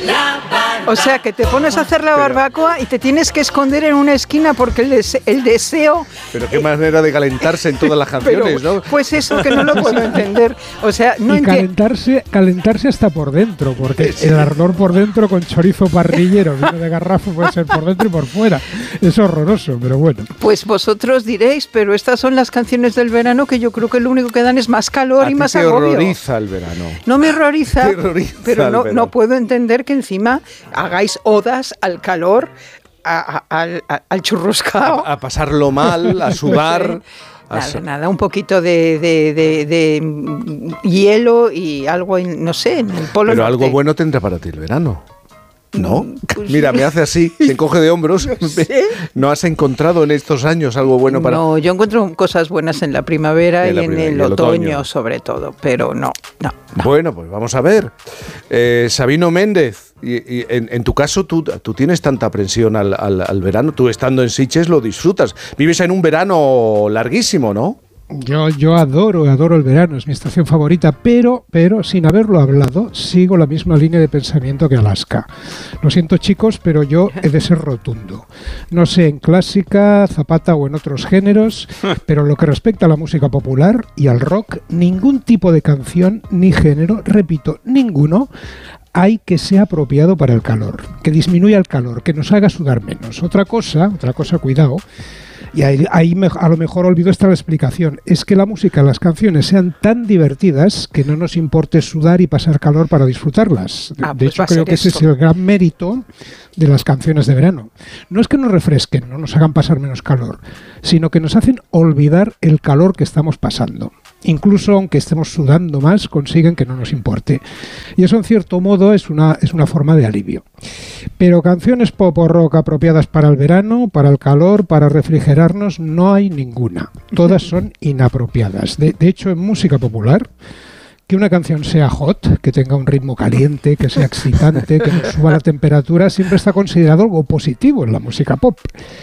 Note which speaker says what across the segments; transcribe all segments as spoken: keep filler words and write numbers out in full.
Speaker 1: O sea, que te pones a hacer la barbacoa y te tienes que esconder en una esquina porque el, dese- el deseo...
Speaker 2: Pero qué manera de calentarse en todas las canciones,
Speaker 1: Pero,
Speaker 2: ¿no?
Speaker 1: pues eso que no lo puedo entender. O sea, no
Speaker 3: y
Speaker 1: entiendo...
Speaker 3: calentarse, calentarse hasta por dentro, porque el ardor por dentro con chorizo parrillero, vino de garrafa, puede ser por dentro y por fuera. Es horroroso, pero bueno.
Speaker 1: Pues vosotros diréis, pero estas son las canciones del verano que yo creo que lo único que dan es más calor
Speaker 2: A
Speaker 1: y
Speaker 2: ti
Speaker 1: más
Speaker 2: te
Speaker 1: agobio.
Speaker 2: horroriza el verano.
Speaker 1: No me horroriza,
Speaker 2: Te horroriza
Speaker 1: pero
Speaker 2: el
Speaker 1: no,
Speaker 2: verano.
Speaker 1: no puedo entender que encima hagáis odas al calor, a- a- al, a- al churruscao.
Speaker 2: A, a pasarlo mal, a sudar. a
Speaker 1: Nada,
Speaker 2: sa-
Speaker 1: nada, un poquito de, de, de, de mm, hielo y algo, en, no sé, en el polo
Speaker 2: Pero
Speaker 1: norte.
Speaker 2: algo bueno tendrá para ti el verano. ¿No?
Speaker 1: Pues
Speaker 2: Mira,
Speaker 1: sí.
Speaker 2: me hace así, se encoge de hombros.
Speaker 1: No sé.
Speaker 2: ¿No has encontrado en estos años algo bueno para...?
Speaker 1: No, yo encuentro cosas buenas en la primavera
Speaker 2: En la
Speaker 1: y en
Speaker 2: primavera
Speaker 1: el
Speaker 2: y el
Speaker 1: otoño,
Speaker 2: otoño.
Speaker 1: sobre todo, pero no, no. no.
Speaker 2: Bueno, pues vamos a ver. Eh, Sabino Méndez, y, y en, en tu caso, tú, tú tienes tanta aprensión al, al, al verano. Tú estando en Sitges lo disfrutas. Vives en un verano larguísimo, ¿no?
Speaker 3: Yo, yo adoro, adoro el verano, es mi estación favorita, pero, pero sin haberlo hablado, sigo la misma línea de pensamiento que Alaska. Lo siento, chicos, pero yo he de ser rotundo. No sé en clásica, zapata o en otros géneros, pero en lo que respecta a la música popular y al rock, ningún tipo de canción ni género, repito, ninguno, hay que sea apropiado para el calor, que disminuya el calor, que nos haga sudar menos. Otra cosa, otra cosa, cuidado. Y ahí, ahí me, a lo mejor olvido esta la explicación. Es que la música, las canciones sean tan divertidas que no nos importe sudar y pasar calor para disfrutarlas. De,
Speaker 1: Ah,
Speaker 3: de
Speaker 1: pues
Speaker 3: hecho,
Speaker 1: va a
Speaker 3: creo
Speaker 1: ser
Speaker 3: que ese
Speaker 1: esto.
Speaker 3: es el gran mérito de las canciones de verano. No es que nos refresquen, no nos hagan pasar menos calor, sino que nos hacen olvidar el calor que estamos pasando. Incluso aunque estemos sudando más, consiguen que no nos importe. Y eso, en cierto modo, es una, es una forma de alivio. Pero canciones pop o rock apropiadas para el verano, para el calor, para refrigerarnos, no hay ninguna. Todas son inapropiadas. De, de hecho, en música popular, que una canción sea hot, que tenga un ritmo caliente, que sea excitante, que nos suba la temperatura, siempre está considerado algo positivo en la música pop.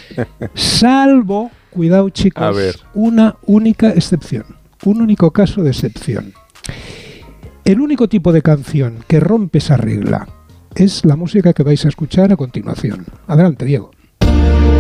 Speaker 3: Salvo, cuidado chicos,
Speaker 2: A ver.
Speaker 3: una única excepción. Un único caso de excepción. El único tipo de canción que rompe esa regla es la música que vais a escuchar a continuación. Adelante, Diego.